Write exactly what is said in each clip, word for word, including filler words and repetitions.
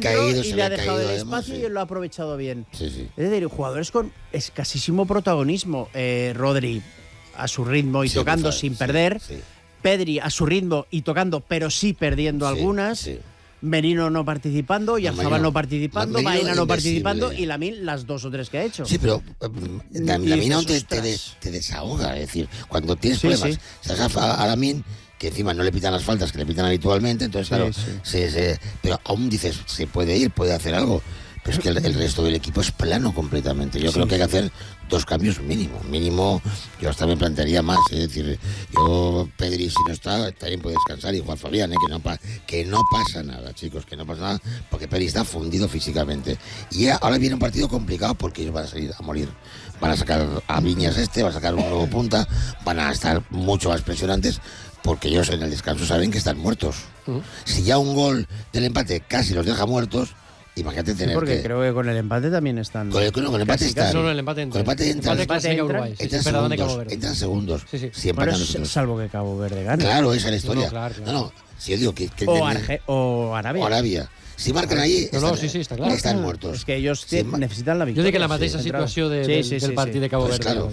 caído, y se le ha había dejado caído el además, espacio sí. y él lo ha aprovechado bien. Sí, sí. Es decir, jugadores con escasísimo protagonismo. Eh, Rodri a su ritmo y Sí, tocando Rafa, sin sí, perder. sí. Pedri a su ritmo y tocando, pero sí perdiendo Sí, algunas. sí. Merino no participando, Yarzabal Merino- no participando, Merino Baena no indecible. participando y Lamine las dos o tres que ha hecho. Sí, pero Y Lamine dices, te, te, ostras. te desahoga. Es decir, cuando tienes Sí, problemas, sí. sacas a, a Lamine, que encima no le pitan las faltas que le pitan habitualmente, entonces, Sí, claro, sí. Se, se, pero aún dices, se puede ir, puede hacer algo. Pero es que el, el resto del equipo es plano completamente. Yo Sí, creo que hay que sí. hacer dos cambios mínimo. Mínimo, yo hasta me plantearía más. Es decir, yo, Pedri, si no está, también puede descansar. Y Juan Fabián, ¿eh? que, no pa- que no pasa nada, chicos, que no pasa nada, porque Pedri está fundido físicamente. Y ahora viene un partido complicado porque ellos van a salir a morir. Van a sacar a Viñas este, van a sacar un nuevo punta, van a estar mucho más presionantes porque ellos en el descanso saben que están muertos. Uh-huh. Si ya un gol del empate casi los deja muertos, imagínate Sí, tener porque que... creo que con el empate también están. Con el, con el empate Casi, están... No, no, el empate entra. Con el empate entra. Empate El clasifica entra, Uruguay. Sí, sí, entran perdón, de Cabo segundos, Verde. entran segundos. Sí, sí. Si Bueno, empatan es- nosotros. salvo que Cabo Verde gane. Claro, esa es la historia. No, no, claro, claro. No, no, si yo digo que... que O, entendí- Arge- o Arabia. o Arabia. Si marcan ahí, No, no, están, sí, sí, está claro. están muertos. Es que ellos Si tie- ma- necesitan la Yo victoria. dic que la mateixa sí. situació de, Sí, del, sí, del sí, partit sí. de Cabo Pues Verde. claro.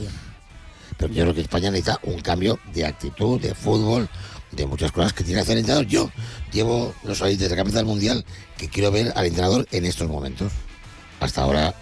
Pero yo creo que España necesita un cambio de actitud, de fútbol, de muchas cosas que tiene que hacer el entrenador. Yo llevo, no sé, desde que empieza el Mundial, que quiero ver al entrenador en estos momentos. Hasta ahora,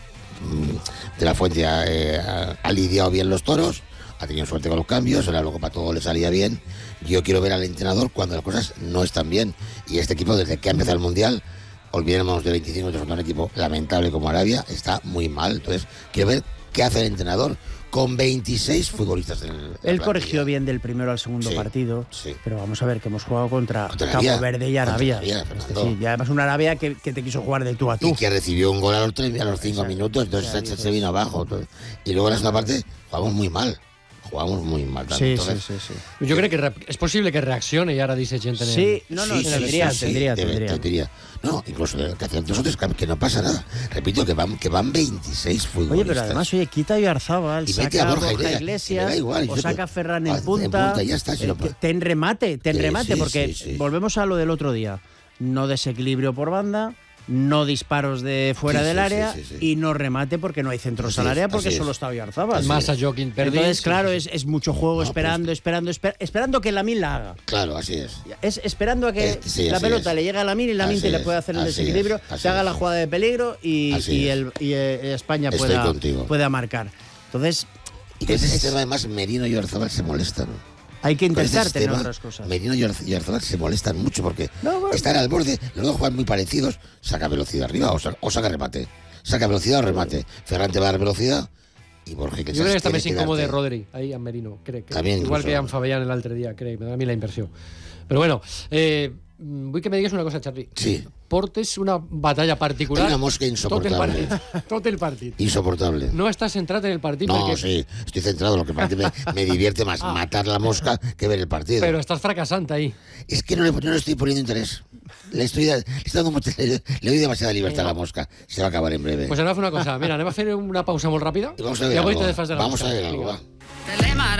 mmm, De la Fuente ha, eh, ha, ha lidiado bien los toros, ha tenido suerte con los cambios, ahora luego para todo le salía bien. Yo quiero ver al entrenador cuando las cosas no están bien. Y este equipo, desde que ha empezado el Mundial, olvidemos de veinticinco minutos contra un equipo lamentable como Arabia, está muy mal. Entonces, quiero ver qué hace el entrenador con veintiséis futbolistas en el en la Él plantilla. corrigió bien del primero al segundo Sí, partido, sí. pero vamos a ver que hemos jugado contra, Contra Cabo Arabia. Verde y Contra Arabia. Arabia, Es Fernando. decir, y además una Arabia que, que te quiso jugar de tú a tú. Y que recibió un gol a los, tres, a los cinco Exacto. minutos, entonces O sea, se, se dices- vino abajo. Entonces, y luego en la segunda parte jugamos muy mal. Jugamos muy mal. Sí, entonces, sí, sí, sí. Jo crec que re- és possible que reaccione i ara dice gent en el... Sí, no, no, sí, tendría, sí, sí, tendría, debe- tendría. tendría. No, incluso que hacían nosotros que, que no pasa nada. Repito, que van, que van veintiséis futbolistas. Oye, pero además, oye, quita a Oyarzabal, Y mete saca a a Borja Borja Iglesias, Iglesias, que me da igual, o yo saca te- a Ferran en en punta. punta, ya está, si eh, lo- te- ten remate, ten Sí, remate, sí, porque sí, sí. volvemos a lo del otro día. No desequilibrio por banda, no disparos de fuera Sí, del sí, área sí, sí, sí. y no remate porque no hay centros Así al es, área porque así solo es. está Oyarzabal. Así Massa joc perdit. Entonces, claro, es, es mucho juego No, esperando, pero esperando, esper- esperando que Lamine la haga. Claro, así es. Es esperando a que Es- sí, la así pelota es. le llegue a Lamine y Lamine Así le es, puede hacer el así desequilibrio, es, así se haga es. la jugada de peligro y, Así y es. el, y, eh, España Estoy pueda, contigo. pueda marcar. Entonces, Y con ese es- sistema, además, Merino y Oyarzabal se molestan. hay que Con ese intentar tener sistema, otras cosas. Merino y Oyarz- y Oyarzabal se molestan mucho porque No, bueno. están al borde, los dos juegan muy parecidos, saca velocidad arriba o saca, o saca remate. Saca velocidad o remate. Ferran te va a dar velocidad y Borja Iglesias Jo crec que està tiene més incòmode darte. Rodri, ahí amb Merino, crec. Que, També igual incluso. que amb Fabián l'altre dia, crec, me da a mi la impressió. Però bueno, eh, vull que me digues una cosa, Xavi. Sí, Portes una batalla particular Hay una mosca tot el insoportable. partit. Tot el partit. insoportable. No estàs centrat en el partit No, perquè... sí, estoy centrado. Lo que pasa es que me, me divierte más Ah. matar la mosca que ver el partido. Però estàs fracassant ahí. Es que no le, no le estoy poniendo interés. Le estoy, da- le estoy dando mucha- le, le doy demasiada libertad a la mosca. Se va a acabar en breve. Pues anem a fer una cosa. Mira, anem a fer una pausa molt ràpida Y vamos a ver i avui algo. te desfas de la Vamos a mosca. ver algo, Vinga. va. Telemar